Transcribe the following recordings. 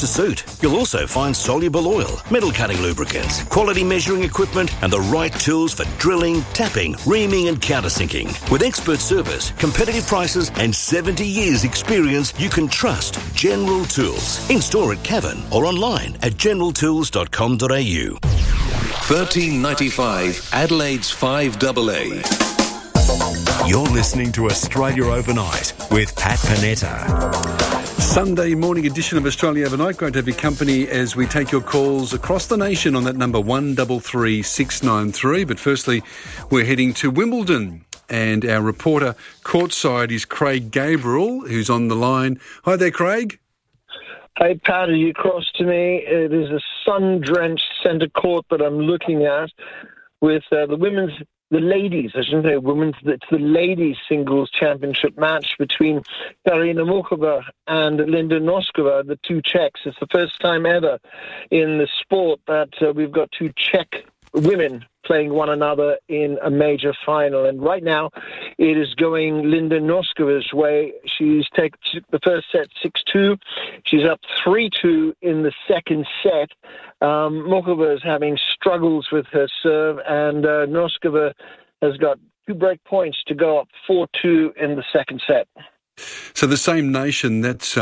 to suit. You'll also find soluble oil, metal cutting lubricants, quality measuring equipment, and the right tools for drilling, tapping, reaming, and countersinking. With expert service, competitive prices, and 70 years' experience, you can trust General Tools. In store at Cavan or online at generaltools.com.au. 1395 Adelaide's 5AA. You're listening to Australia Overnight with Pat Panetta. Sunday morning edition of Australia Overnight. Great to have your company as we take your calls across the nation on that number 133693. But firstly, we're heading to Wimbledon. And our reporter courtside is Craig Gabriel, who's on the line. Hi there, Craig. Hey, Pat, are you across to me? It is a sun-drenched centre court that I'm looking at with the ladies, I shouldn't say women's, it's the ladies singles championship match between Karina Muchova and Linda Noskova, the two Czechs. It's the first time ever in the sport that we've got two Czech women playing one another in a major final. And right now, it is going Linda Noskova's way. She's taken the first set 6-2. She's up 3-2 in the second set. Muchova is having struggles with her serve, and Noskova has got 2 break points to go up 4-2 in the second set. So the same nation, that's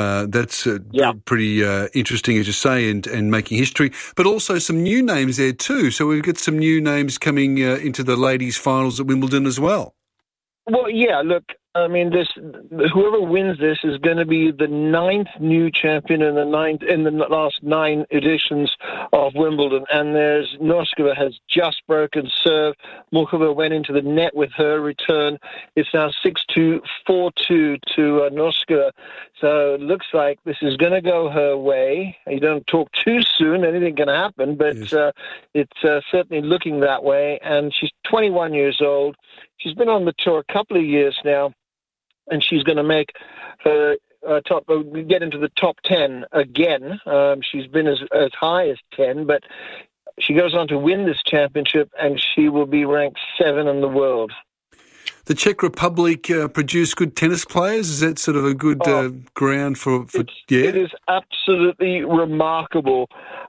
pretty interesting, as you say, and making history, but also some new names there too. So we've got some new names coming into the ladies' finals at Wimbledon as well. Well, yeah, look, I mean, whoever wins this is going to be the 9th new champion in the last 9 editions of Wimbledon. And Noskova has just broken serve. Muchova went into the net with her return. It's now 6-2, 4-2 to Noskova. So it looks like this is going to go her way. You don't talk too soon; anything can happen. But yes. It's certainly looking that way. And she's 21 years old. She's been on the tour a couple of years now, and she's going to make her get into the top 10 again. She's been as high as 10, but she goes on to win this championship, and she will be ranked 7 in the world. The Czech Republic produce good tennis players. Is that sort of a good ground for It is absolutely remarkable.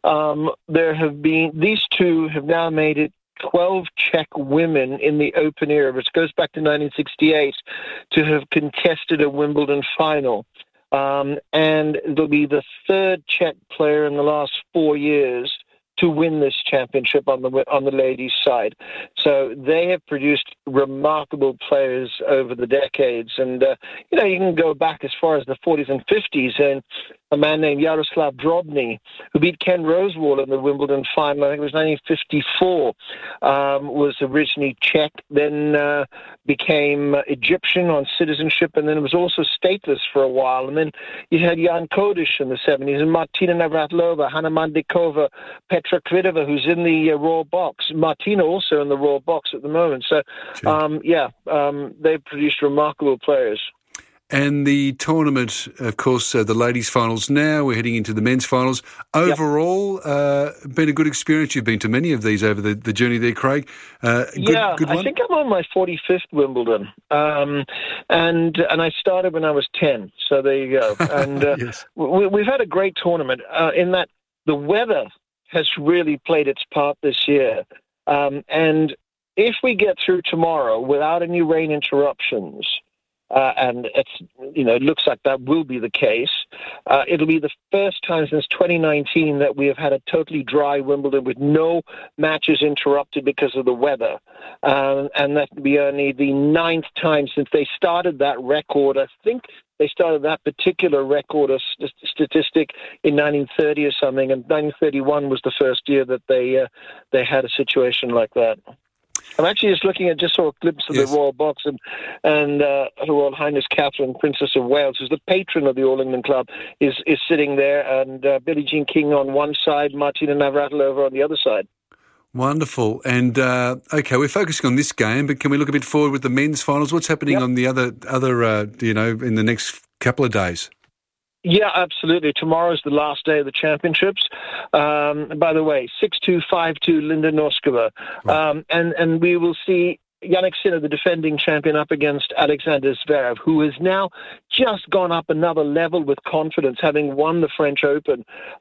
These two have now made it 12 Czech women in the Open era, which goes back to 1968, to have contested a Wimbledon final. And it'll be the 3rd Czech player in the last 4 years to win this championship on the ladies' side. So they have produced remarkable players over the decades. And, you can go back as far as the 40s and 50s, and a man named Jaroslav Drobny, who beat Ken Rosewall in the Wimbledon final, I think it was 1954, was originally Czech, then became Egyptian on citizenship, and then was also stateless for a while. And then you had Jan Kodish in the 70s, and Martina Navratilova, Hanna Mandikova, Petra Kvitova, who's in the Royal Box. Martina also in the Royal Box at the moment. So, they've produced remarkable players. And the tournament, of course, the ladies' finals now. We're heading into the men's finals. Overall, been a good experience. You've been to many of these over the journey there, Craig. Good one? I think I'm on my 45th Wimbledon. And I started when I was 10, so there you go. And yes. We've had a great tournament in that the weather has really played its part this year. And if we get through tomorrow without any rain interruptions, and it looks like that will be the case. It'll be the first time since 2019 that we have had a totally dry Wimbledon with no matches interrupted because of the weather. And that will be only the 9th time since they started that record. I think they started that particular record or statistic in 1930 or something, and 1931 was the first year that they had a situation like that. I'm actually just saw a glimpse of the Royal Box, and Her Royal Highness Catherine, Princess of Wales, who's the patron of the All England Club, is sitting there, and Billie Jean King on one side, Martina Navratilova on the other side. Wonderful. And, okay, we're focusing on this game, but can we look a bit forward with the men's finals? What's happening on the other in the next couple of days? Yeah, absolutely. Tomorrow's the last day of the championships. By the way, 6-2, 5-2, Linda Noskova. Right. And we will see Jannik Sinner, the defending champion, up against Alexander Zverev, who has now just gone up another level with confidence, having won the French Open